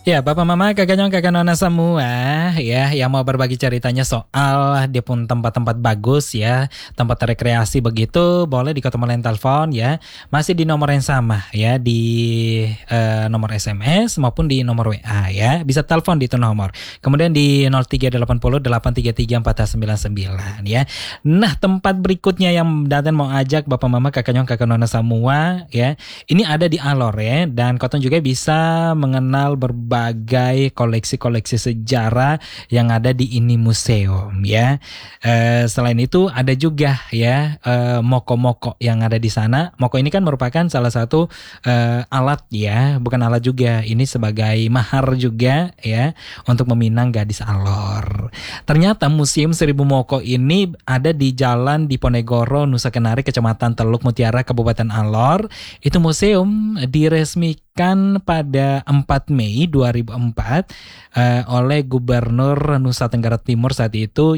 Ya, Bapak Mama, kakak nyong, kakak nona semua ya yang mau berbagi ceritanya soal dia pun tempat-tempat bagus ya, tempat rekreasi begitu, boleh di ketemu line telepon ya. Masih di nomor yang sama ya, di nomor SMS maupun di nomor WA ya. Bisa telepon di itu nomor. Kemudian di 0380 833 499 ya. Nah, tempat berikutnya yang Daten mau ajak Bapak Mama, kakak nyong, kakak nona semua ya. Ini ada di Alor ya, dan Koton juga bisa mengenal berbagai koleksi-koleksi sejarah yang ada di ini museum ya. Selain itu ada juga ya moko-moko yang ada di sana. Moko ini kan merupakan salah satu alat ya, bukan alat juga. Ini sebagai mahar juga ya untuk meminang gadis Alor. Ternyata Museum Seribu Moko ini ada di Jalan Diponegoro, Nusa Kenari, Kecamatan Teluk Mutiara, Kabupaten Alor. Itu museum diresmikan pada 4 Mei 2004 oleh Gubernur Nusa Tenggara Timur saat itu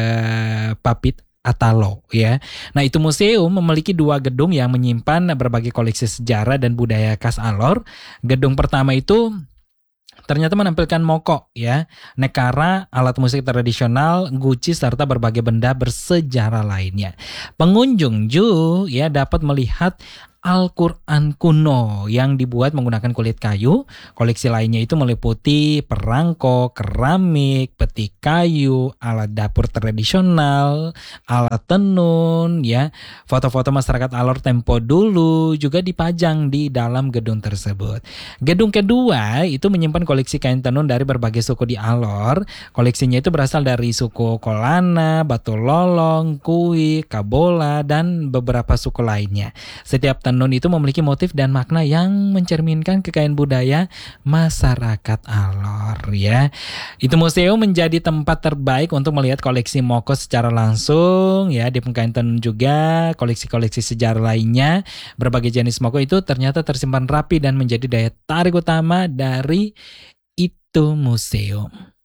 Papit Atalo ya. Nah, itu museum memiliki 2 gedung yang menyimpan berbagai koleksi sejarah dan budaya khas Alor. Gedung pertama itu ternyata menampilkan moko ya, nekara, alat musik tradisional, guci serta berbagai benda bersejarah lainnya. Pengunjung juga ya dapat melihat Al-Quran kuno yang dibuat menggunakan kulit kayu. Koleksi lainnya itu meliputi perangko, keramik, peti kayu, alat dapur tradisional, alat tenun ya. Foto-foto masyarakat Alor tempo dulu juga dipajang di dalam gedung tersebut. Gedung kedua itu menyimpan koleksi kain tenun dari berbagai suku di Alor. Koleksinya itu berasal dari suku Kolana, Batu Lolong, Kui, Kabola, dan beberapa suku lainnya. Setiap tenun itu memiliki motif dan makna yang mencerminkan kekayaan budaya masyarakat Alor ya. Itu museum menjadi tempat terbaik untuk melihat koleksi moko secara langsung ya. Di kain tenun juga koleksi-koleksi sejarah lainnya. Berbagai jenis moko itu ternyata tersimpan rapi dan menjadi daya tarik utama dari itu museum.